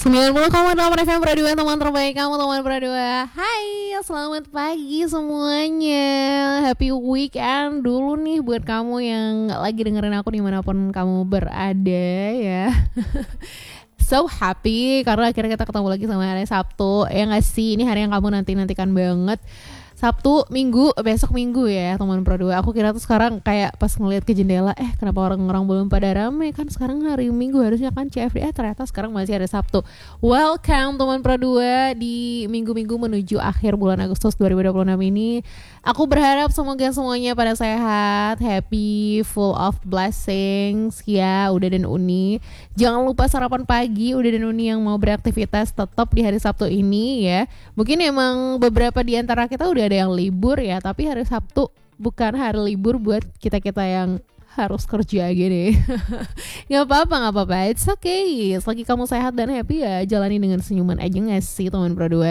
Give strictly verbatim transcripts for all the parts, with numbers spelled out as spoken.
sembilan puluh koma delapan F M Pradua, teman terbaik kamu, teman Pradua. Hai, selamat pagi semuanya. Happy weekend dulu nih buat kamu yang lagi dengerin aku dimanapun kamu berada ya. So happy karena akhirnya kita ketemu lagi sama hari Sabtu. Ya gak sih, ini hari yang kamu nanti-nantikan banget. Sabtu, Minggu, besok Minggu ya teman Pro dua. Aku kira tuh sekarang kayak pas ngeliat ke jendela, eh kenapa orang-orang belum pada rame, kan sekarang hari Minggu harusnya kan C F D. Eh ternyata sekarang masih ada Sabtu. Welcome teman Pro dua di minggu-minggu menuju akhir bulan Agustus dua ribu dua puluh enam ini. Aku berharap semoga semuanya pada sehat, happy, full of blessings ya Uda dan Uni. Jangan lupa sarapan pagi Uda dan Uni yang mau beraktivitas tetap di hari Sabtu ini ya. Mungkin emang beberapa di antara kita udah ada yang libur ya, tapi hari Sabtu bukan hari libur buat kita-kita yang harus kerja gini. Gak apa-apa, gak apa-apa, it's okay. Selagi kamu sehat dan happy ya jalani dengan senyuman aja gak sih teman Pro dua.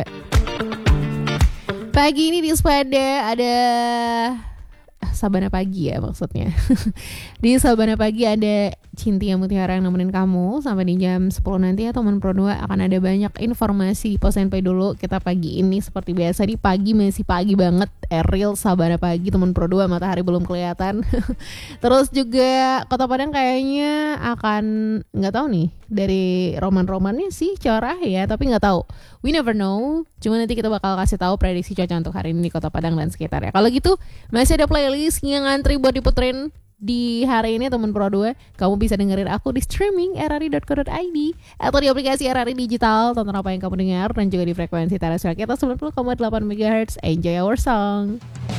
Pagi ini di Spada ada Sabana Pagi ya maksudnya. Di Sabana Pagi ada Cintia Mutiara yang nemenin kamu sampai di jam sepuluh nanti ya teman Pro dua. Akan ada banyak informasi. Pause and play dulu kita pagi ini seperti biasa. Di pagi masih pagi banget, Eril Sabana Pagi teman Pro dua, matahari belum kelihatan. Terus juga Kota Padang kayaknya akan, nggak tahu nih, dari roman-romannya sih cerah ya, tapi nggak tahu. We never know. Cuma nanti kita bakal kasih tahu prediksi cuaca untuk hari ini di Kota Padang dan sekitarnya. Kalau gitu masih ada playlist yang ngantri buat diputerin di hari ini teman Pro dua. Kamu bisa dengerin aku di streaming r r i dot co dot i d atau di aplikasi R R I Digital. Tonton apa yang kamu dengar dan juga di frekuensi Taras Rakyat sembilan puluh koma delapan megahertz. Enjoy our song.